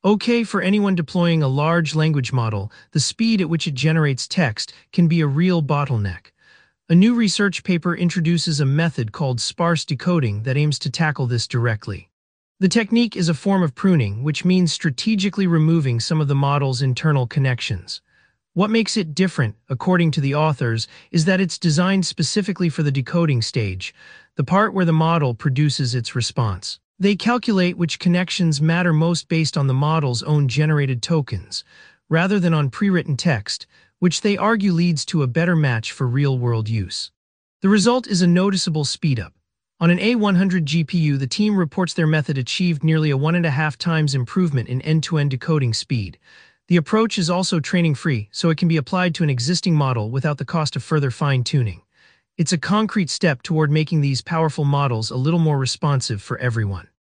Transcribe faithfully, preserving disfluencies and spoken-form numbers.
Okay, for anyone deploying a large language model, the speed at which it generates text can be a real bottleneck. A new research paper introduces a method called sparse decoding that aims to tackle this directly. The technique is a form of pruning, which means strategically removing some of the model's internal connections. What makes it different, according to the authors, is that it's designed specifically for the decoding stage, the part where the model produces its response. They calculate which connections matter most based on the model's own generated tokens, rather than on pre-written text, which they argue leads to a better match for real-world use. The result is a noticeable speedup. On an A one hundred G P U, the team reports their method achieved nearly a one and a half times improvement in end-to-end decoding speed. The approach is also training-free, so it can be applied to an existing model without the cost of further fine-tuning. It's a concrete step toward making these powerful models a little more responsive for everyone.